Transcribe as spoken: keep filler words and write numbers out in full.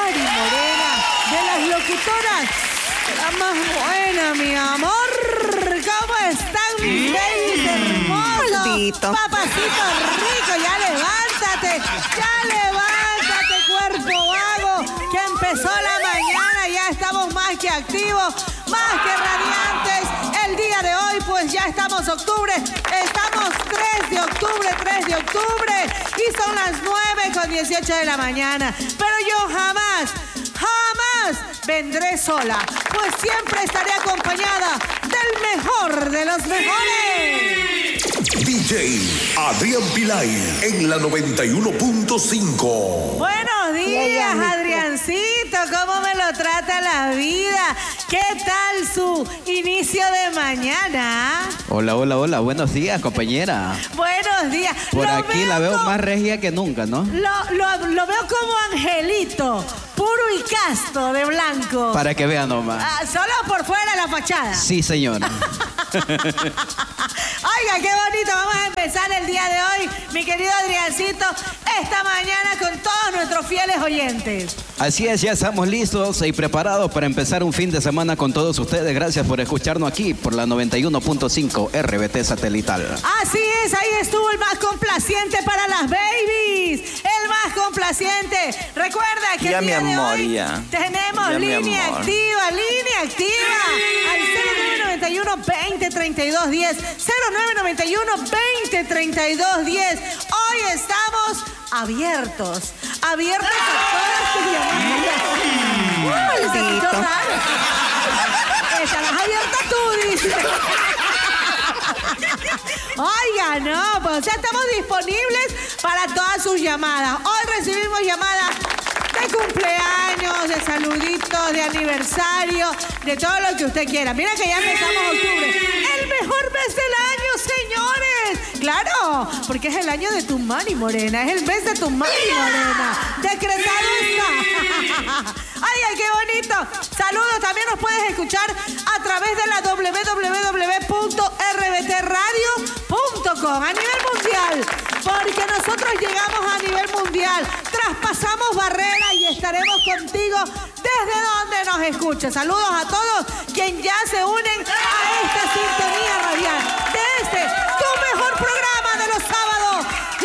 Mari Morena, de las locutoras, la más buena, mi amor. ¿Cómo están mis babies hermosos? Maldito. Papacito rico, ya levántate, ya levántate, cuerpo vago, que empezó la mañana, ya estamos más que activos, más que radiantes. El día de hoy, pues ya estamos octubre, estamos tres de octubre, tres de octubre, y son las nueve con dieciocho de la mañana. Pero yo jamás, jamás vendré sola, pues siempre estaré acompañada del mejor de los mejores. D J Adrián Pilay en la noventa y uno punto cinco. Buenos días, Adriancito. ¿Cómo me lo trata la vida? ¿Qué tal su inicio de mañana? Hola, hola, hola. Buenos días, compañera. Buenos días. Por Lo aquí veo la veo como- más regia que nunca, ¿no? Lo, lo, lo veo como angelito, puro y casto de blanco. Para que vean nomás. Ah, solo por fuera la fachada. Sí, señora. Oiga, qué bonito. Vamos a empezar el día de hoy, mi querido Adriancito, esta mañana con todos nuestros fieles oyentes. Así es, ya estamos listos y preparados para empezar un fin de semana con todos ustedes. Gracias por escucharnos aquí por la noventa y uno punto cinco R B T Satelital. Así es, ahí estuvo el más complaciente para las babies. El más complaciente. Recuerda que Ya, el día mi de amor, hoy ya. tenemos Ya, mi línea amor. activa, línea activa. Al cero nueve noventa y uno, veinte, treinta y dos, diez. cero nueve noventa y uno, veinte, treinta y dos, diez. Hoy estamos abiertos. Abiertos a todas tus llamadas. Uy, se escuchó raro. Estarás abierta tú, dice. Oiga, no, pues o sea, estamos disponibles para todas sus llamadas. Hoy recibimos llamadas de cumpleaños, de saluditos, de aniversario, de todo lo que usted quiera. Mira que ya empezamos octubre. El mejor mes del año, señores. Claro, porque es el año de tu Mari Morena. Es el mes de tu Mari Morena. Decretado está. Ay, ay, qué bonito. Saludos, también nos puedes escuchar a través de la doble u doble u doble u punto r b t radio punto com a nivel mundial, porque nosotros llegamos a nivel mundial, traspasamos barreras y estaremos contigo desde donde nos escuches. Saludos a todos quienes ya se unen a esta sintonía radial.